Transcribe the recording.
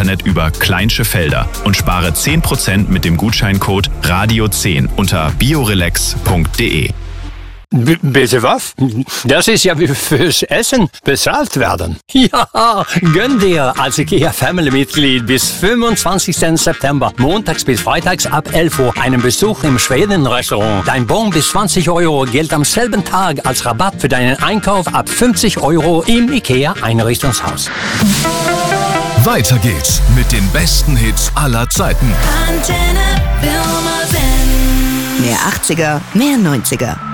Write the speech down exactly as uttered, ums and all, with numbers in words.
Internet über Kleinsche Felder und spare zehn Prozent mit dem Gutscheincode Radio zehn unter biorelax punkt de. B- bitte was? Das ist ja wie fürs Essen bezahlt werden. Ja, gönn dir als IKEA Family-Mitglied bis fünfundzwanzigsten September, montags bis freitags ab elf Uhr, einen Besuch im Schweden-Restaurant. Dein Bon bis zwanzig Euro gilt am selben Tag als Rabatt für deinen Einkauf ab fünfzig Euro im IKEA Einrichtungshaus. Weiter geht's mit den besten Hits aller Zeiten. Antenne Wilmersdorf. Mehr achtziger, mehr neunziger.